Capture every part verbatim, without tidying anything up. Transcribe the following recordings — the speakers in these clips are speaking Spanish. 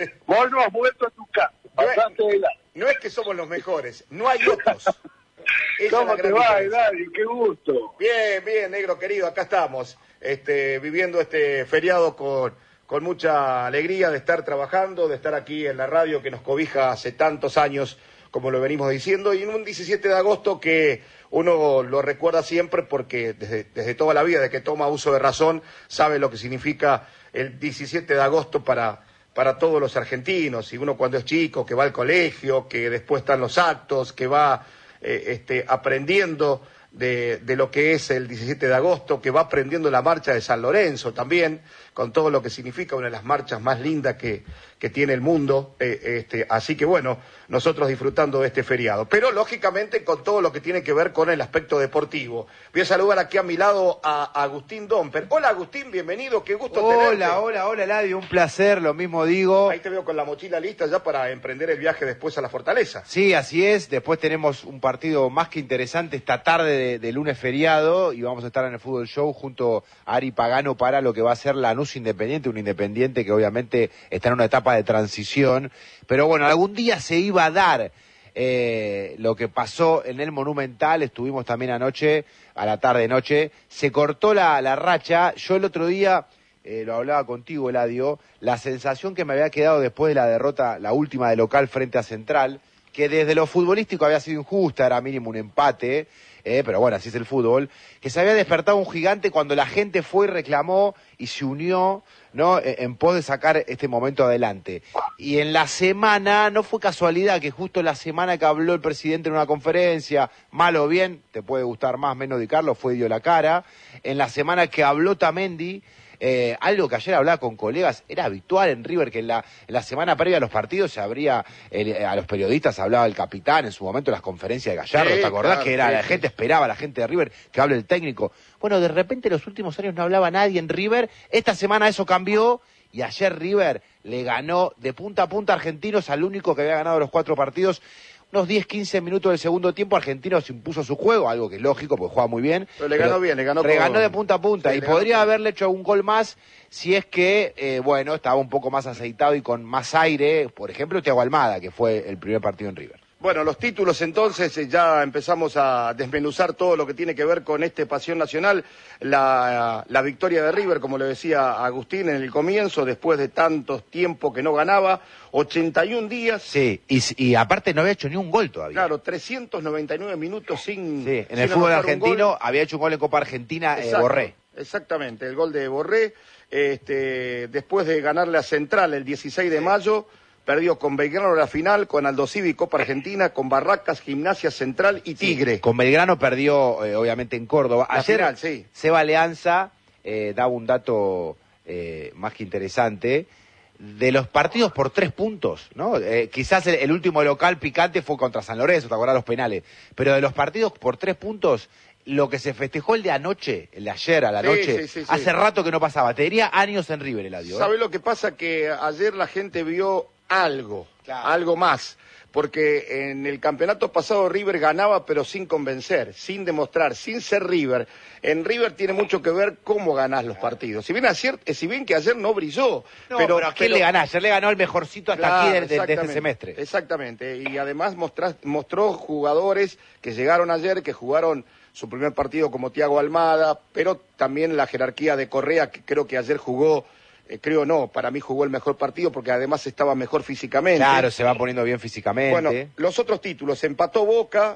Vos no has vuelto a tu casa, pasaste de la... No es que somos los mejores, no hay otros. ¿Cómo te va, Edadi? Qué gusto. Bien, bien, negro querido, acá estamos, este, viviendo este feriado con, con mucha alegría de estar trabajando, de estar aquí en la radio que nos cobija hace tantos años, como lo venimos diciendo, y en un diecisiete de agosto que uno lo recuerda siempre porque desde, desde toda la vida, de que toma uso de razón, sabe lo que significa el diecisiete de agosto para, para todos los argentinos, y uno cuando es chico, que va al colegio, que después están los actos, que va eh, este, aprendiendo de, de lo que es el diecisiete de agosto, que va aprendiendo la marcha de San Lorenzo también, con todo lo que significa, una de las marchas más lindas que, que tiene el mundo, eh, este, así que bueno, nosotros disfrutando de este feriado, pero lógicamente con todo lo que tiene que ver con el aspecto deportivo. Voy a saludar aquí a mi lado a, a Agustín Domper. Hola Agustín, bienvenido, qué gusto hola, tenerte. Hola, hola, hola Eladio, un placer, lo mismo digo. Ahí te veo con la mochila lista ya para emprender el viaje después a la Fortaleza. Sí, así es, después tenemos un partido más que interesante esta tarde de, de lunes feriado y vamos a estar en el Fútbol Show junto a Ari Pagano para lo que va a ser Lanús Independiente, un Independiente que obviamente está en una etapa de transición, pero bueno, algún día se iba a dar eh, lo que pasó en el Monumental, estuvimos también anoche, a la tarde-noche, se cortó la, la racha. Yo el otro día, eh, lo hablaba contigo, Eladio, la sensación que me había quedado después de la derrota, la última de local frente a Central, que desde lo futbolístico había sido injusta, era mínimo un empate, eh, pero bueno, así es el fútbol, que se había despertado un gigante cuando la gente fue y reclamó y se unió, ¿no?, en pos de sacar este momento adelante. Y en la semana, no fue casualidad que justo la semana que habló el presidente en una conferencia, mal o bien, te puede gustar más, menos de Carlos, fue dio la cara, en la semana que habló Tamendi, Eh, algo que ayer hablaba con colegas, era habitual en River que en la, en la semana previa a los partidos se abría, eh, a los periodistas hablaba el capitán, en su momento en las conferencias de Gallardo, sí, ¿te acordás? Claro, que era sí, la sí. gente esperaba, la gente de River, que hable el técnico. Bueno, de repente en los últimos años no hablaba nadie en River, esta semana eso cambió y ayer River le ganó de punta a punta a Argentinos, al único que había ganado los cuatro partidos. Unos diez, quince minutos del segundo tiempo, Argentinos impuso su juego, algo que es lógico, porque juega muy bien. Pero le ganó bien, le ganó Reganó con... de punta a punta, sí, y le podría ganó... haberle hecho un gol más si es que, eh, bueno, estaba un poco más aceitado y con más aire, por ejemplo, Thiago Almada, que fue el primer partido en River. Bueno, los títulos entonces, eh, ya empezamos a desmenuzar todo lo que tiene que ver con este Pasión Nacional, la, la victoria de River, como le decía Agustín en el comienzo, después de tantos tiempos que no ganaba, ochenta y un días. Sí, y, y aparte no había hecho ni un gol todavía. Claro, trescientos noventa y nueve minutos sin... Sí, en sin el fútbol anotar un argentino gol. había hecho un gol en Copa Argentina, eh, Exacto, Borré. Exactamente, el gol de Borré, este, después de ganarle a Central el dieciséis de mayo... Perdió con Belgrano en la final, con Aldo Civi, Copa Argentina, con Barracas, Gimnasia Central y Tigre. Sí, con Belgrano perdió, eh, obviamente, en Córdoba. La Ayer, final, sí. Seba Alianza eh, daba un dato eh, más que interesante de los partidos por tres puntos, ¿no? Eh, quizás el, el último local picante fue contra San Lorenzo, ¿te acordás los penales? Pero de los partidos por tres puntos, lo que se festejó el de anoche, el de ayer a la Sí, noche, sí, sí, sí. hace rato que no pasaba. Te diría años en River, Eladio. ¿eh? ¿Sabe lo que pasa? Que ayer la gente vio algo, Claro. algo más, porque en el campeonato pasado River ganaba pero sin convencer, sin demostrar, sin ser River. En River tiene mucho que ver cómo ganás los partidos. Si bien, ayer, eh, si bien que ayer no brilló, No, pero, pero ¿a quién pero- le ganó? Ayer le ganó el mejorcito hasta Claro, aquí de, de- de este exactamente, semestre. Exactamente, y además mostrás- mostró jugadores que llegaron ayer, que jugaron su primer partido como Thiago Almada, pero también la jerarquía de Correa, que creo que ayer jugó, eh, creo no, para mí jugó el mejor partido porque además estaba mejor físicamente. Claro, se va poniendo bien físicamente. Bueno, los otros títulos, empató Boca,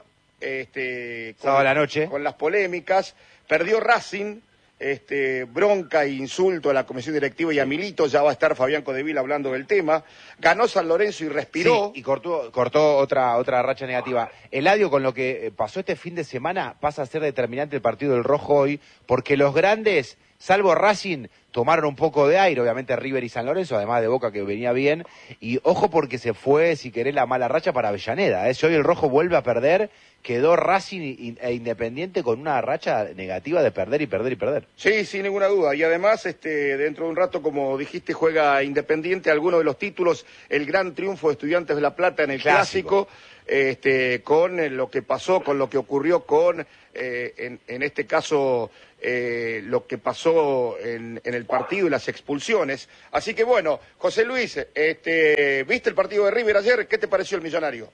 este, Sábado a la noche. con las polémicas, perdió Racing, este, bronca e insulto a la comisión directiva y a Milito, ya va a estar Fabián Codevila hablando del tema, ganó San Lorenzo y respiró. Sí, y cortó, cortó otra, otra racha negativa. Eladio, con lo que pasó este fin de semana, pasa a ser determinante el partido del Rojo hoy, porque los grandes, salvo Racing, tomaron un poco de aire, obviamente River y San Lorenzo, además de Boca que venía bien, y ojo porque se fue, si querés, la mala racha para Avellaneda, ¿eh? Si hoy el Rojo vuelve a perder, quedó Racing e Independiente con una racha negativa de perder y perder y perder. Sí, sin ninguna duda. Y además, este, dentro de un rato, como dijiste, juega Independiente algunos de los títulos, el gran triunfo de Estudiantes de La Plata en el Clásico. Clásico, este, con eh, lo que pasó, con lo que ocurrió con, eh, en, en este caso, eh, lo que pasó en, en el partido y las expulsiones. Así que bueno, José Luis, este, ¿viste el partido de River ayer? ¿Qué te pareció el Millonario?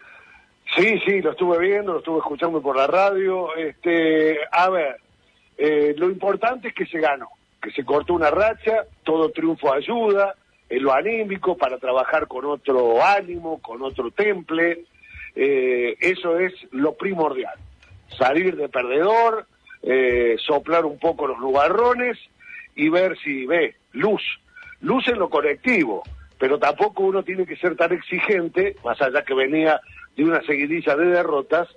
Sí, sí, lo estuve viendo, lo estuve escuchando por la radio. Este, a ver, eh, lo importante es que se ganó, que se cortó una racha, todo triunfo ayuda, en lo anímico, para trabajar con otro ánimo, con otro temple. Eh, eso es lo primordial. Salir de perdedor, eh, soplar un poco los nubarrones y ver si ve luz. Luz en lo colectivo, pero tampoco uno tiene que ser tan exigente, más allá que venía de una seguidilla de derrotas,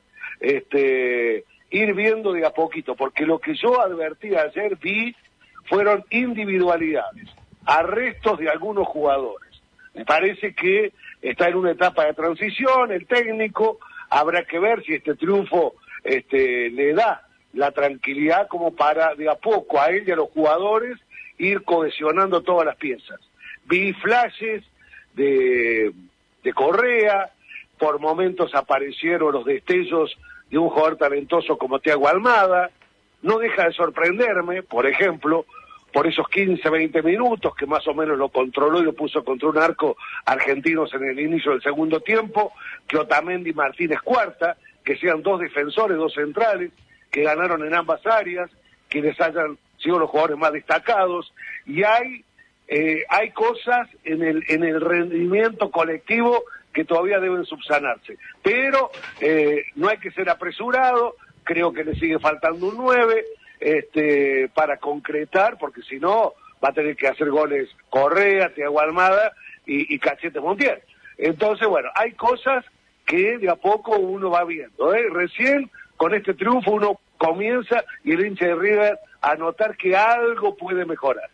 este, ir viendo de a poquito, porque lo que yo advertí ayer, vi, fueron individualidades, arrestos de algunos jugadores. Me parece que está en una etapa de transición, el técnico, habrá que ver si este triunfo este, le da la tranquilidad como para de a poco a él y a los jugadores ir cohesionando todas las piezas. Vi flashes de, de Correa, por momentos aparecieron los destellos de un jugador talentoso como Thiago Almada. No deja de sorprenderme, por ejemplo, por esos quince, veinte minutos que más o menos lo controló y lo puso contra un arco argentinos en el inicio del segundo tiempo, que Otamendi y Martínez Cuarta, que sean dos defensores, dos centrales, que ganaron en ambas áreas, quienes hayan sido los jugadores más destacados, y hay eh, hay cosas en el en el rendimiento colectivo que todavía deben subsanarse, pero eh, no hay que ser apresurado, creo que le sigue faltando un nueve este, para concretar, porque si no va a tener que hacer goles Correa, Thiago Almada y, y Cachete Montiel. Entonces, bueno, hay cosas que de a poco uno va viendo, ¿eh? Recién con este triunfo uno comienza y el hincha de River a notar que algo puede mejorar.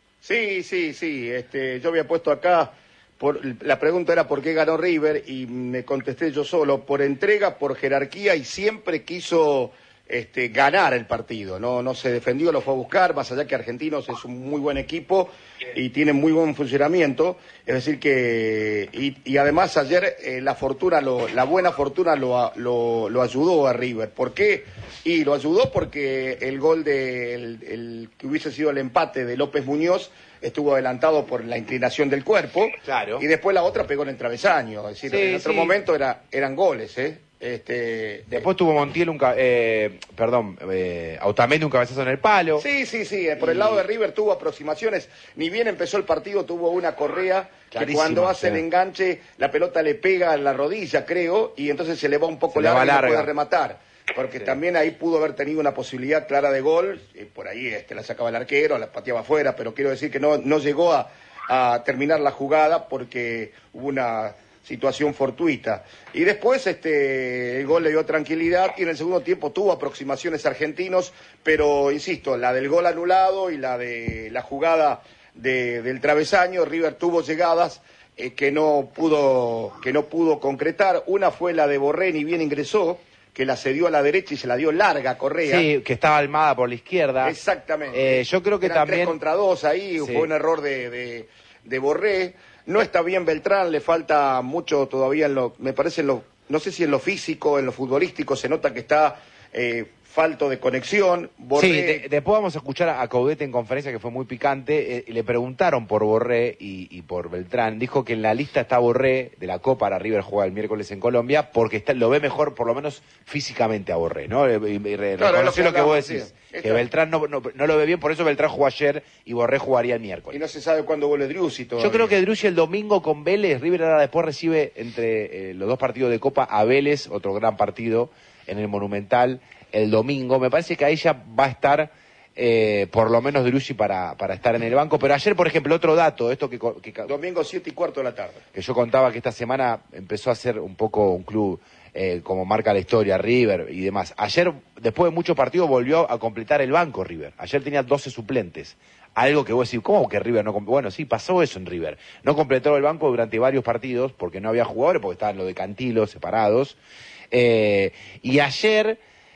Sí, sí, sí, este, yo había puesto acá, por, la pregunta era por qué ganó River y me contesté yo solo, por entrega, por jerarquía y siempre quiso este, ganar el partido, no, no se defendió, lo fue a buscar, más allá que Argentinos es un muy buen equipo y tiene muy buen funcionamiento, es decir que, y, y además ayer eh, la fortuna, lo, la buena fortuna lo, lo, lo ayudó a River. ¿Por qué? Y lo ayudó porque el gol de, el, el, que hubiese sido el empate de López Muñoz estuvo adelantado por la inclinación del cuerpo, claro. Y después la otra pegó en el travesaño, es decir, sí, en otro sí. momento era, eran goles, ¿eh? Este, Después tuvo Montiel un, eh, perdón, eh, Otamendi un cabezazo en el palo. Sí, sí, sí, por y... el lado de River tuvo aproximaciones, ni bien empezó el partido tuvo una Correa que cuando hace sí. el enganche la pelota le pega en la rodilla, creo, y entonces se le va un poco se larga y no larga. puede rematar, porque sí. También ahí pudo haber tenido una posibilidad clara de gol, y por ahí este, la sacaba el arquero, la pateaba afuera, pero quiero decir que no, no llegó a, a terminar la jugada porque hubo una situación fortuita. Y después este el gol le dio tranquilidad y en el segundo tiempo tuvo aproximaciones Argentinos, pero insisto, la del gol anulado y la de la jugada de, del travesaño, River tuvo llegadas eh, que no pudo que no pudo concretar. Una fue la de Borré, ni bien ingresó, que la cedió a la derecha y se la dio larga a Correa. Sí, que estaba Almada por la izquierda. Exactamente. Eh, yo creo que Eran también... tres contra dos ahí, sí. Fue un error de, de, de Borré. No está bien Beltrán, le falta mucho todavía, en lo, me parece, en lo, no sé si en lo físico, en lo futbolístico, se nota que está eh, falto de conexión. Borré... Sí, de, después vamos a escuchar a Caudete en conferencia, que fue muy picante, eh, y le preguntaron por Borré y, y por Beltrán. Dijo que en la lista está Borré de la Copa, para River juega el miércoles en Colombia, porque está, lo ve mejor, por lo menos físicamente, a Borré, ¿no? Y, y, y claro, lo que, lo que vos decís, sí. Que Beltrán no, no, no lo ve bien, por eso Beltrán jugó ayer y Borré jugaría el miércoles. Y no se sabe cuándo vuelve Driussi todavía. Yo creo que Driussi el domingo con Vélez, River ahora después recibe entre eh, los dos partidos de Copa a Vélez, otro gran partido en el Monumental, el domingo. Me parece que ahí ya va a estar eh, por lo menos Driussi para, para estar en el banco. Pero ayer, por ejemplo, otro dato, esto que, que... Domingo siete y cuarto de la tarde. Que yo contaba que esta semana empezó a ser un poco un club... Eh, como marca la historia, River y demás. Ayer, después de muchos partidos, volvió a completar el banco River. Ayer tenía doce suplentes. Algo que vos decís, ¿cómo que River no completó? Bueno, sí, pasó eso en River. No completó el banco durante varios partidos porque no había jugadores, porque estaban los de Cantilo separados. Eh, y ayer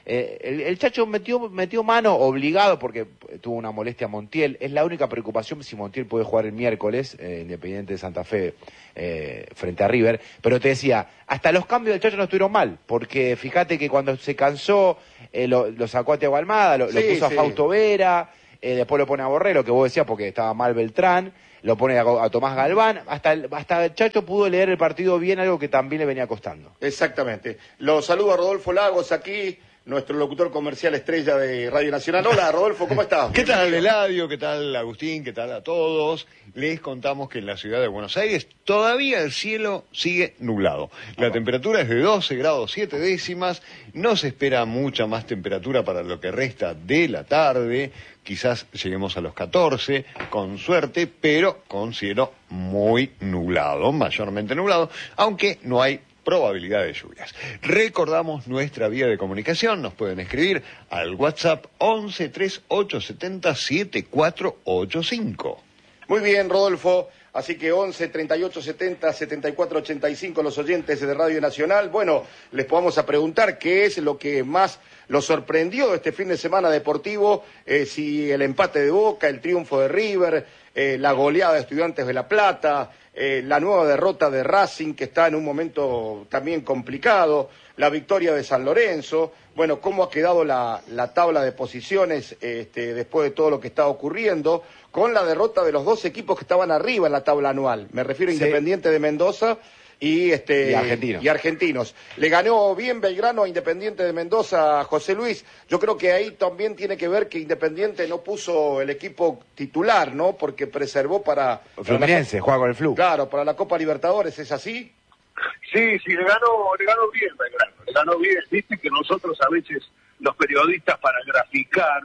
Eh, el, el Chacho metió, metió mano obligado porque tuvo una molestia a Montiel. Es la única preocupación si Montiel puede jugar el miércoles, eh, Independiente de Santa Fe, eh, frente a River. Pero te decía, hasta los cambios del Chacho no estuvieron mal, porque fíjate que cuando se cansó, eh, lo, lo sacó a Thiago Almada, lo, sí, lo puso sí. a Fausto Vera, eh, después lo pone a Borrero, que vos decías porque estaba mal Beltrán, lo pone a, a Tomás Galván, hasta el, hasta el Chacho pudo leer el partido bien, algo que también le venía costando. Exactamente. Lo saludo a Rodolfo Lagos aquí, nuestro locutor comercial estrella de Radio Nacional. Hola, Rodolfo, ¿cómo estás? ¿Qué tal, Eladio? ¿Qué tal, Agustín? ¿Qué tal a todos? Les contamos que en la ciudad de Buenos Aires todavía el cielo sigue nublado. La temperatura es de doce grados siete décimas. No se espera mucha más temperatura para lo que resta de la tarde. Quizás lleguemos a los catorce, con suerte, pero con cielo muy nublado, mayormente nublado, aunque no hay probabilidad de lluvias. Recordamos nuestra vía de comunicación, nos pueden escribir al WhatsApp once treinta y ocho setenta setenta y cuatro ochenta y cinco. Muy bien, Rodolfo, así que once treinta y ocho setenta setenta y cuatro ochenta y cinco los oyentes de Radio Nacional. Bueno, les podemos a preguntar qué es lo que más los sorprendió este fin de semana deportivo, eh, si el empate de Boca, el triunfo de River, eh, la goleada de Estudiantes de La Plata, Eh, la nueva derrota de Racing, que está en un momento también complicado, la victoria de San Lorenzo. Bueno, cómo ha quedado la, la tabla de posiciones este, después de todo lo que está ocurriendo, con la derrota de los dos equipos que estaban arriba en la tabla anual. Me refiero a Independiente sí. de Mendoza y, este, y, argentino. y argentinos. Le ganó bien Belgrano a Independiente de Mendoza, José Luis. Yo creo que ahí también tiene que ver que Independiente no puso el equipo titular, ¿no? Porque preservó para... Fluminense, juega con el Flu. Claro, para la Copa Libertadores, ¿es así? Sí, sí, le ganó, le ganó bien Belgrano, le ganó bien. Viste que nosotros a veces, los periodistas, para graficar,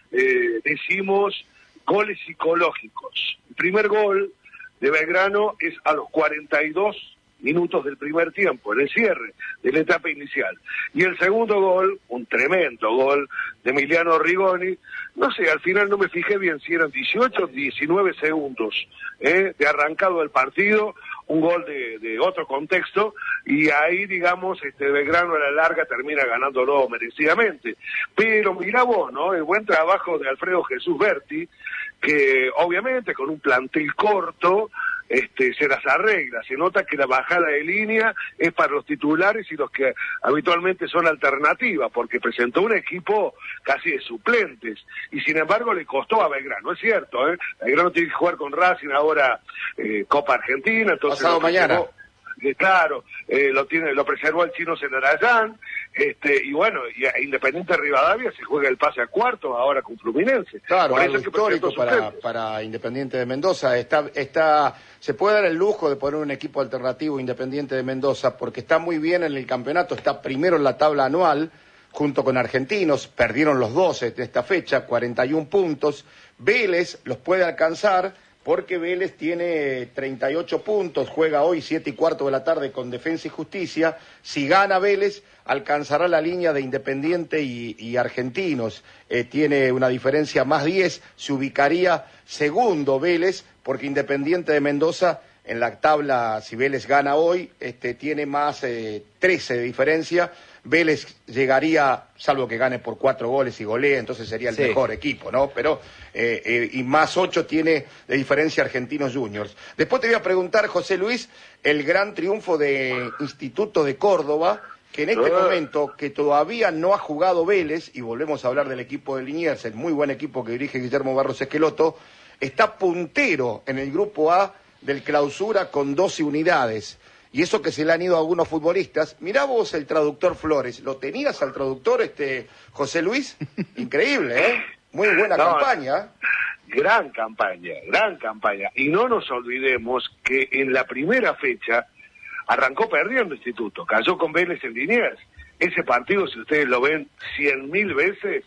eh, decimos goles psicológicos. El primer gol de Belgrano es a los cuarenta y dos minutos del primer tiempo, en el cierre de la etapa inicial. Y el segundo gol, un tremendo gol de Emiliano Rigoni, no sé, al final no me fijé bien si eran dieciocho o diecinueve segundos eh, de arrancado el partido, un gol de, de otro contexto, y ahí, digamos, este Belgrano a la larga termina ganándolo merecidamente. Pero mirá vos, ¿no? El buen trabajo de Alfredo Jesús Berti, que obviamente con un plantel corto, Este, se las arregla, se nota que la bajada de línea es para los titulares y los que habitualmente son alternativas, porque presentó un equipo casi de suplentes, y sin embargo le costó a Belgrano, es cierto, ¿eh? Belgrano tiene que jugar con Racing ahora, eh, Copa Argentina, entonces... Pasado mañana. Eh, claro, eh, lo tiene, lo preservó el chino Celarayán, este, y bueno, y a Independiente Rivadavia se juega el pase a cuarto ahora con Fluminense. Claro, por algo eso es que histórico para, para Independiente de Mendoza. Está, está, se puede dar el lujo de poner un equipo alternativo Independiente de Mendoza porque está muy bien en el campeonato, está primero en la tabla anual junto con Argentinos, perdieron los doce de esta fecha, cuarenta y un puntos. Vélez los puede alcanzar porque Vélez tiene treinta y ocho puntos, juega hoy siete y cuarto de la tarde con Defensa y Justicia. Si gana Vélez, alcanzará la línea de Independiente y, y Argentinos. Eh, tiene una diferencia más diez, se ubicaría segundo Vélez, porque Independiente de Mendoza, en la tabla, si Vélez gana hoy, este, tiene más eh, trece de diferencia. Vélez llegaría, salvo que gane por cuatro goles y golee, entonces sería el sí. mejor equipo, ¿no? Pero, eh, eh, y más ocho tiene de diferencia Argentinos Juniors. Después te voy a preguntar, José Luis, el gran triunfo de Instituto de Córdoba, que en este momento, que todavía no ha jugado Vélez, y volvemos a hablar del equipo de Liniers, el muy buen equipo que dirige Guillermo Barros Esqueloto, está puntero en el grupo A del Clausura con doce unidades. Y eso que se le han ido a algunos futbolistas. Mirá vos el traductor Flores. ¿Lo tenías al traductor, este José Luis? Increíble, ¿eh? Muy buena no, campaña. Gran campaña, gran campaña. Y no nos olvidemos que en la primera fecha arrancó perdiendo Instituto. Cayó con Vélez en Liniers. Ese partido, si ustedes lo ven cien mil veces,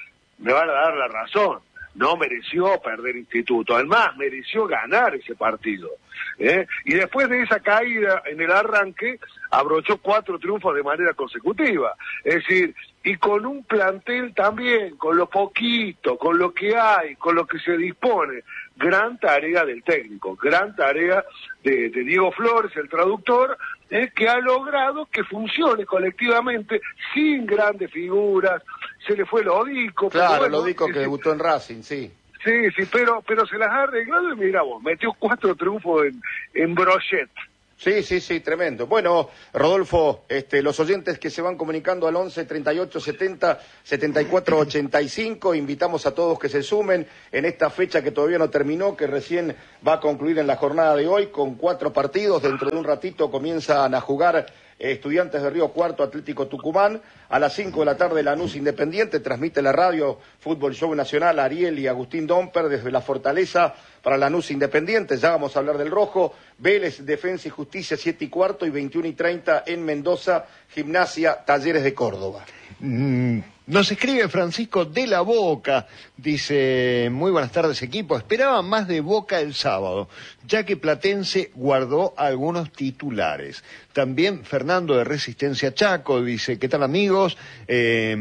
me van a dar la razón. No mereció perder Instituto, además mereció ganar ese partido, ¿eh? Y después de esa caída en el arranque, abrochó cuatro triunfos de manera consecutiva, es decir, y con un plantel también, con lo poquito, con lo que hay, con lo que se dispone, gran tarea del técnico, gran tarea de, de Diego Flores, el traductor, eh, que ha logrado que funcione colectivamente sin grandes figuras. Se le fue Lodico. Claro, bueno, Lodico que sí, debutó en Racing, sí. Sí, sí, pero pero se las ha arreglado y mira vos, metió cuatro triunfos en, en Brochet. Sí, sí, sí, tremendo. Bueno, Rodolfo, este, los oyentes que se van comunicando al once, treinta y ocho, setenta, setenta y cuatro, ochenta y cinco, invitamos a todos que se sumen en esta fecha que todavía no terminó, que recién va a concluir en la jornada de hoy con cuatro partidos. Dentro de un ratito comienzan a jugar eh, Estudiantes de Río Cuarto, Atlético Tucumán. A las cinco de la tarde Lanús Independiente, transmite la radio Fútbol Show Nacional, Ariel y Agustín Domper desde la Fortaleza para Lanús Independiente. Ya vamos a hablar del rojo. Vélez, Defensa y Justicia, siete y cuarto y veintiuno y treinta en Mendoza, Gimnasia, Talleres de Córdoba. Mm, nos escribe Francisco de la Boca, dice, muy buenas tardes equipo, esperaba más de Boca el sábado, ya que Platense guardó algunos titulares. También Fernando de Resistencia Chaco dice, ¿qué tal amigos? Eh,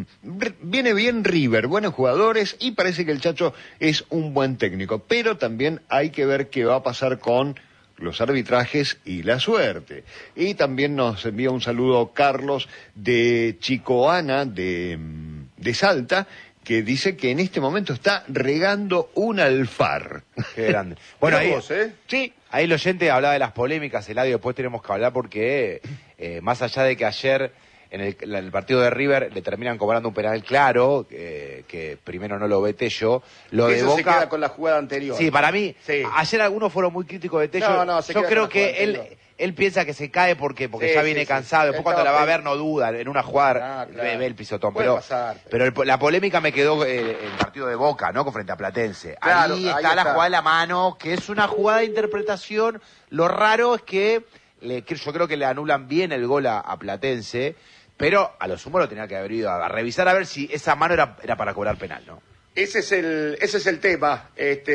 viene bien River, buenos jugadores y parece que el Chacho es un buen técnico, pero también hay que ver qué va a pasar con los arbitrajes y la suerte. Y también nos envía un saludo Carlos de Chicoana, de, de Salta, que dice que en este momento está regando un alfar. Qué grande. Bueno, ahí, vos, ¿eh? Sí, ahí el oyente hablaba de las polémicas, Eladio, después tenemos que hablar porque, eh, más allá de que ayer en el, en el partido de River le terminan cobrando un penal claro, eh, que primero no lo ve Tello, lo de Eso Boca... se queda con la jugada anterior. Sí, para mí, sí. Ayer algunos fueron muy críticos de Tello. No, no, se Yo queda creo con la jugada que él... anterior. Él piensa que se cae porque porque Sí, ya sí, viene sí. cansado. Después Él cuando la estaba va a ver no duda. En una jugada Ah, claro. ve, ve el pisotón. Puede Pero, pasar, pero el- la polémica me quedó eh, el partido de Boca, ¿no? Con frente a Platense. Claro, ahí ahí está la está. jugada de la mano, que es una jugada de interpretación. Lo raro es que le- que yo creo que le anulan bien el gol a, a Platense, pero a lo sumo lo tenía que haber ido a, a revisar a ver si esa mano era, era para cobrar penal, ¿no? Ese es el, ese es el tema.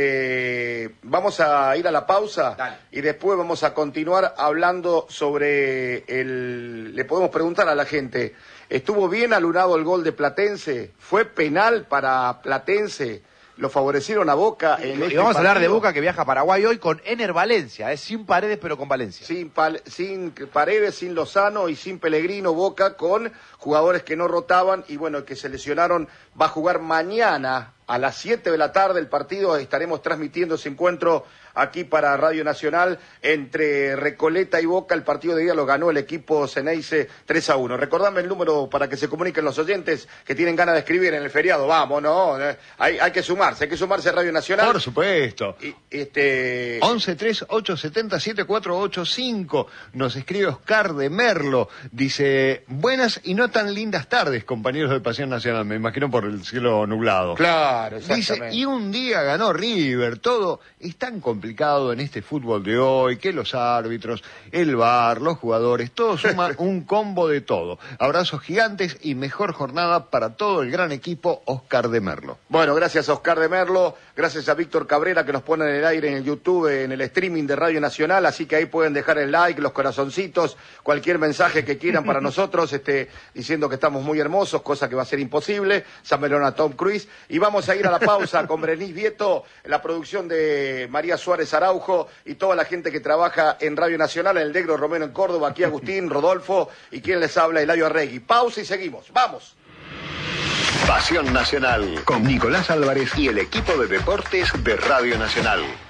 Este, vamos a ir a la pausa. Dale. Y después vamos a continuar hablando sobre el... Le podemos preguntar a la gente, ¿estuvo bien anulado el gol de Platense? ¿Fue penal para Platense? ¿Lo favorecieron a Boca en Y este vamos a hablar de partido? Boca que viaja a Paraguay hoy con Ener Valencia, ¿eh? Sin Paredes pero con Valencia. Sin, pal- sin Paredes, sin Lozano y sin Pellegrino, Boca con jugadores que no rotaban y bueno, que se lesionaron. Va a jugar mañana a las siete de la tarde el partido. Estaremos transmitiendo ese encuentro aquí para Radio Nacional entre Recoleta y Boca. El partido de día lo ganó el equipo Ceneice tres a uno. Recordame el número para que se comuniquen los oyentes que tienen ganas de escribir en el feriado. Vamos, ¿no? Eh, Hay, hay que sumarse, hay que sumarse a Radio Nacional. Por supuesto. Y, este... once tres ocho siete cero siete cuatro ocho cinco. Nos escribe Oscar de Merlo. Dice, buenas y no tan lindas tardes, compañeros de Pasión Nacional. Me imagino por el cielo nublado. Claro, Dice, exactamente. y un día ganó River. Todo es tan complicado en este fútbol de hoy, que los árbitros, el V A R, los jugadores, todo suma un combo de todo. Abrazos gigantes y mejor jornada para todo el gran equipo Oscar de Merlo. Bueno, gracias a Oscar de Merlo, gracias a Víctor Cabrera que nos pone en el aire en el YouTube, en el streaming de Radio Nacional, así que ahí pueden dejar el like, los corazoncitos, cualquier mensaje que quieran para nosotros, este, diciendo que estamos muy hermosos, cosa que va a ser imposible. San Melón a Tom Cruise. Y vamos a ir a la pausa con Brenis Vieto, la producción de María Suárez Araujo y toda la gente que trabaja en Radio Nacional, en el Negro Romero en Córdoba, aquí Agustín, Rodolfo y quien les habla, Eladio Arregui. Pausa y seguimos. ¡Vamos! Pasión Nacional con Nicolás Álvarez y el equipo de deportes de Radio Nacional.